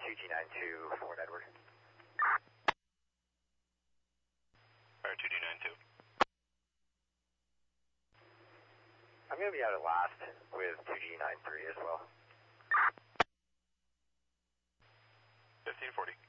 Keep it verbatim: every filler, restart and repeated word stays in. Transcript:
two G nine two, Fort Edward. Alright, two G nine two. I'm going to be out at last with two G nine three as well. fifteen forty.